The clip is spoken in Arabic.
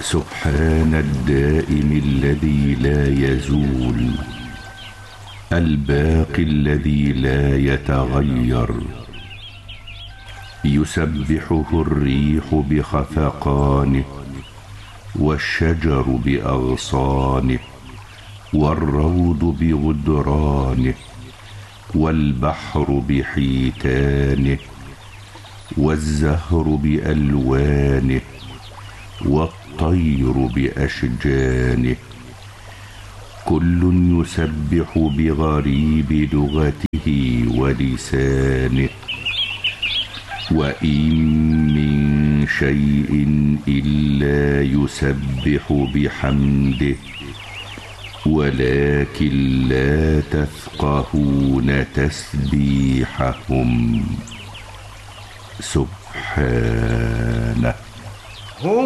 سبحان الدائم الذي لا يزول، الباقي الذي لا يتغير، يسبحه الريح بخفقانه، والشجر بأغصانه، والروض بغدرانه، والبحر بحيتانه، والزهر بألوانه، والطير بأشجانه، كل يسبح بغريب لغته ولسانه. وإن من شيء إلا يسبح بحمده ولكن لا تفقهون تسبيحهم. سبحانه.